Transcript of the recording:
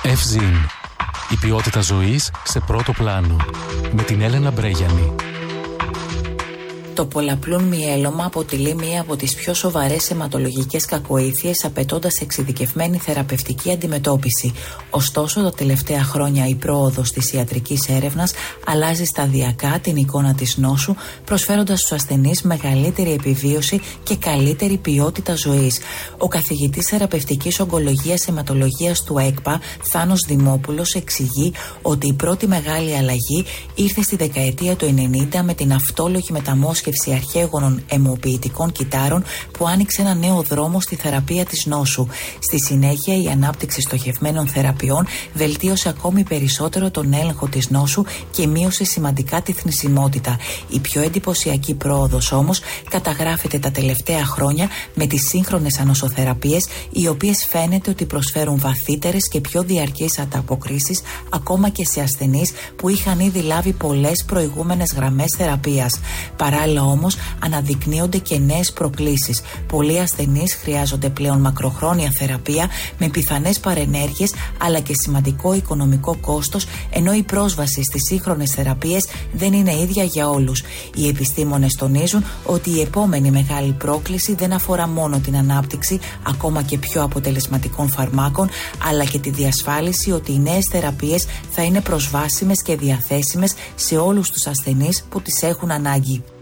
Ευζήν. Η ποιότητα ζωής σε πρώτο πλάνο. Με την Έλενα Μπρέγιανη. Το πολλαπλούν μυέλωμα αποτελεί μία από τις πιο σοβαρές αιματολογικές κακοήθειες, απαιτώντας εξειδικευμένη θεραπευτική αντιμετώπιση. Ωστόσο, τα τελευταία χρόνια η πρόοδος της ιατρικής έρευνας αλλάζει σταδιακά την εικόνα της νόσου, προσφέροντας στους ασθενείς μεγαλύτερη επιβίωση και καλύτερη ποιότητα ζωής. Ο καθηγητής θεραπευτικής ογκολογίας αιματολογίας του ΕΚΠΑ, Θάνος Δημόπουλος, εξηγεί ότι η πρώτη μεγάλη αλλαγή ήρθε στη δεκαετία του 90 με την αυτόλογη μεταμόσχευση αρχαίγωνων αιμοποιητικών κυττάρων που άνοιξε ένα νέο δρόμο στη θεραπεία της νόσου. Στη συνέχεια, η ανάπτυξη στοχευμένων θεραπείων βελτίωσε ακόμη περισσότερο τον έλεγχο της νόσου και μείωσε σημαντικά τη θνησιμότητα. Η πιο εντυπωσιακή πρόοδος όμως καταγράφεται τα τελευταία χρόνια με τις σύγχρονες ανοσοθεραπείες, οι οποίες φαίνεται ότι προσφέρουν βαθύτερες και πιο διαρκείς ανταποκρίσεις ακόμα και σε ασθενείς που είχαν ήδη λάβει πολλές προηγούμενες γραμμές θεραπείας. Παράλληλα όμως αναδεικνύονται και νέες προκλήσεις. Πολλοί ασθενείς χρειάζονται πλέον μακροχρόνια θεραπεία με πιθανές παρενέργειες αλλά και σημαντικό οικονομικό κόστος, ενώ η πρόσβαση στις σύγχρονες θεραπείες δεν είναι ίδια για όλους. Οι επιστήμονες τονίζουν ότι η επόμενη μεγάλη πρόκληση δεν αφορά μόνο την ανάπτυξη ακόμα και πιο αποτελεσματικών φαρμάκων, αλλά και τη διασφάλιση ότι οι νέες θεραπείες θα είναι προσβάσιμες και διαθέσιμες σε όλους τους ασθενείς που τις έχουν ανάγκη.